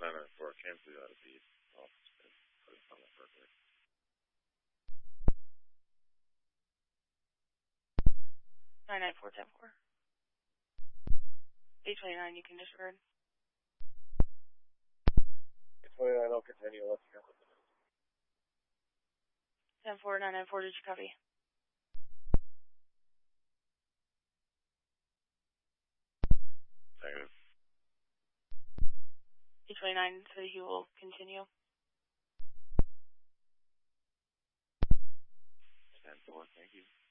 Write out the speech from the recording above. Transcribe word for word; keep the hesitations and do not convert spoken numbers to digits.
nine nine four, cancel out of the office. Put it on that burger. nine nine four, ten four. eight twenty-nine, you can disregard. eight twenty-nine, I'll continue. Let's go. ten four, nine nine four, did you copy? Negative. eight twenty-nine, so you will continue. ten four, thank you.